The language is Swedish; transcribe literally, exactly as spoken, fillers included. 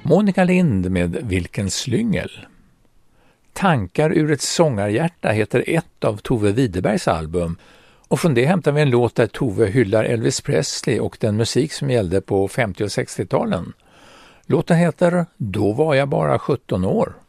Monica Lind med Vilken slyngel. Tankar ur ett sångarhjärta heter ett av Tove Widerbergs album, och från det hämtar vi en låt där Tove hyllar Elvis Presley och den musik som gällde på femtio- och sextio-talen. Låten heter Då var jag bara sjutton år.